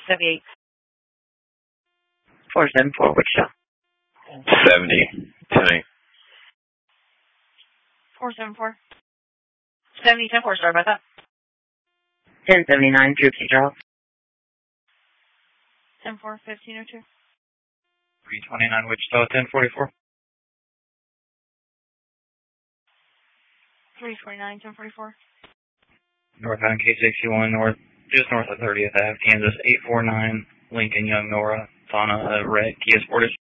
78. 474, Wichita. 70, 10-8. 474. 70, 10-4, sorry about that. 1079, Troops Charles. 10-4, 1502. 329 Wichita, 1044. 329, 1044. Northbound K61 north, just north of 30th Ave, Kansas, 849 Lincoln Young Nora, Fauna, red Kia Sportage.